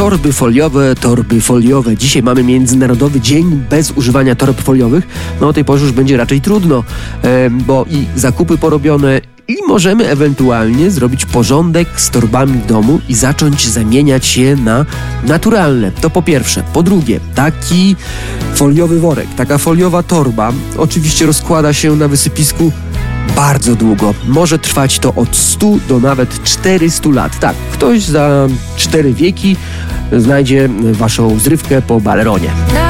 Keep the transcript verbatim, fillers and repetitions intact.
Torby foliowe, torby foliowe. Dzisiaj mamy Międzynarodowy Dzień bez używania torb foliowych. No o tej porze już będzie raczej trudno, e, bo i zakupy porobione, i możemy ewentualnie zrobić porządek z torbami w domu i zacząć zamieniać je na naturalne. To po pierwsze. Po drugie, taki foliowy worek, taka foliowa torba oczywiście rozkłada się na wysypisku bardzo długo. Może trwać to od stu do nawet czterystu lat. Tak, ktoś za cztery wieki znajdzie waszą zrywkę po baleronie.